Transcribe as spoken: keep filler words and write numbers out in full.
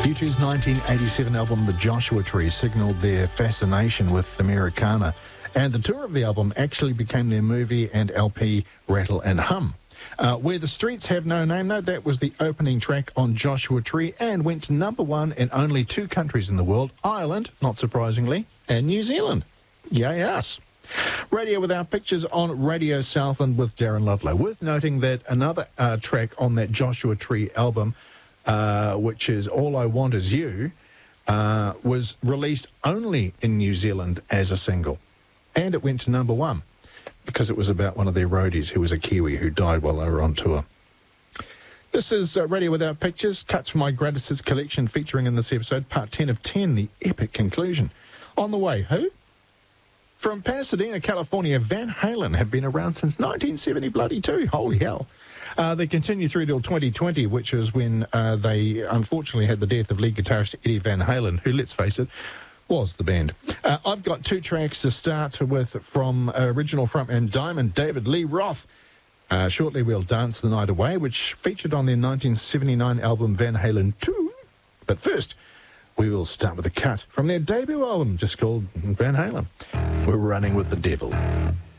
U two's nineteen eighty-seven album, The Joshua Tree, signalled their fascination with Americana, and the tour of the album actually became their movie and L P, Rattle and Hum. Uh, Where the Streets Have No Name, though, that was the opening track on Joshua Tree and went to number one in only two countries in the world, Ireland, not surprisingly, and New Zealand. Yay us. Radio Without Pictures on Radio Southland with Darren Ludlow. Worth noting that another uh, track on that Joshua Tree album, uh, which is All I Want Is You, uh, was released only in New Zealand as a single. And it went to number one because it was about one of their roadies who was a Kiwi who died while they were on tour. This is uh, Radio Without Pictures, cuts from my greatest hits collection featuring in this episode, part ten of ten, the epic conclusion. On the way, who? From Pasadena, California, Van Halen have been around since nineteen seventy bloody two. Holy hell. Uh, they continue through till twenty twenty, which is when uh, they unfortunately had the death of lead guitarist Eddie Van Halen, who, let's face it, was the band. Uh, I've got two tracks to start with from uh, original frontman Diamond, David Lee Roth. Uh, shortly we'll Dance the Night Away, which featured on their nineteen seventy-nine album Van Halen two. But first, we will start with a cut from their debut album, just called Van Halen. We're Running with the Devil.